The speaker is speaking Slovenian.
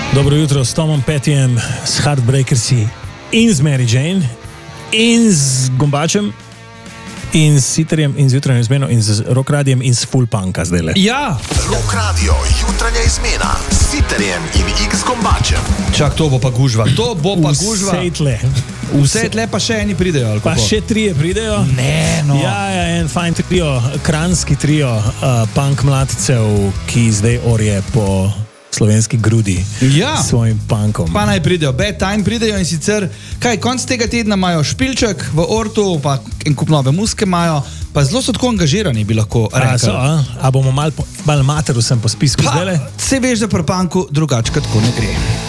Dobro jutro s Tomom Pettyjem, s Heartbreakersi in z Mary Jane in z Gombačem in s Sitarjem in z jutranjo izmeno in z Rock Radiem in s Full Punka zdajle. Ja! Rock Radio, jutranja izmena s Sitarjem in X Gombačem. Čak, to bo pa gužva. Vse tle. Vse tle pa še eni pridejo. Ali Pa kako? še trije pridejo. Ne, no. Ja, en fajn trio, kranjski trio punk mladicev, ki zdaj orje po slovenski grudi Ja. s svojim punkom. Pa naj pridejo, Bad Time pridejo in sicer, konc tega tedna imajo špilček v Ortu, pa en kup nove muske imajo, pa zelo so tako angažirani, bi lahko rekli. A bomo mal mater vsem po spisku zdajle? Se veš, da pri punku drugače tako ne gre.